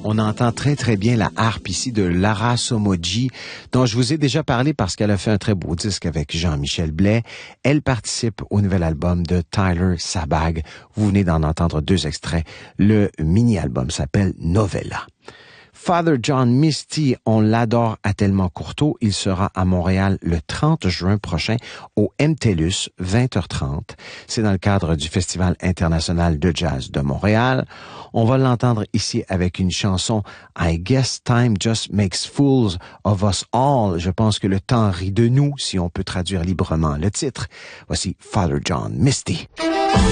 On entend très très bien la harpe ici de Lara Somoji, dont je vous ai déjà parlé parce qu'elle a fait un très beau disque avec Jean-Michel Blais. Elle participe au nouvel album de Tyler Sabag. Vous venez d'en entendre 2 extraits. Le mini-album s'appelle Novella. Father John Misty, on l'adore à Tellement Courteau. Il sera à Montréal le 30 juin prochain au MTLUS, 20h30. C'est dans le cadre du Festival international de jazz de Montréal. On va l'entendre ici avec une chanson I Guess Time Just Makes Fools of Us All. Je pense que le temps rit de nous, si on peut traduire librement le titre. Voici Father John Misty.